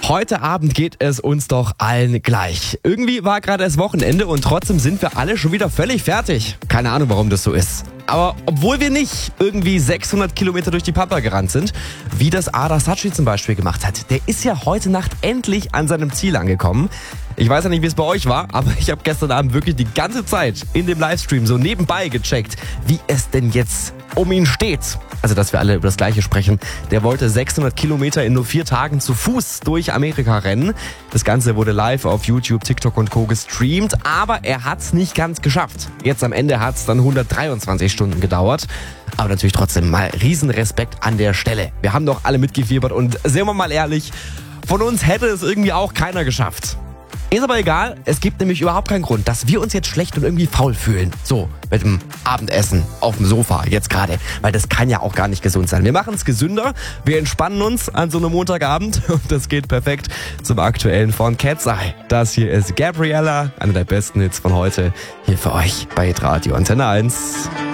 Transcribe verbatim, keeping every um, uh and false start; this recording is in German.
Heute Abend geht es uns doch allen gleich. Irgendwie war gerade das Wochenende und trotzdem sind wir alle schon wieder völlig fertig. Keine Ahnung, warum das so ist. Aber obwohl wir nicht irgendwie sechshundert Kilometer durch die Pampa gerannt sind, wie das Ada Sachi zum Beispiel gemacht hat, der ist ja heute Nacht endlich an seinem Ziel angekommen. Ich weiß ja nicht, wie es bei euch war, aber ich habe gestern Abend wirklich die ganze Zeit in dem Livestream so nebenbei gecheckt, wie es denn jetzt um ihn steht. Also, dass wir alle über das Gleiche sprechen. Der wollte sechshundert Kilometer in nur vier Tagen zu Fuß durch Amerika rennen. Das Ganze wurde live auf YouTube, TikTok und Co. gestreamt, aber er hat es nicht ganz geschafft. Jetzt am Ende hat es dann hundertdreiundzwanzig Stunden gedauert. Aber natürlich trotzdem mal Riesenrespekt an der Stelle. Wir haben doch alle mitgefiebert und sind wir mal ehrlich, von uns hätte es irgendwie auch keiner geschafft. Ist aber egal, es gibt nämlich überhaupt keinen Grund, dass wir uns jetzt schlecht und irgendwie faul fühlen. So, mit dem Abendessen auf dem Sofa jetzt gerade, weil das kann ja auch gar nicht gesund sein. Wir machen es gesünder, wir entspannen uns an so einem Montagabend und das geht perfekt zum Aktuellen von Cat's Eye. Das hier ist Gabriella, einer der besten Hits von heute, hier für euch bei Radio Antenne eins.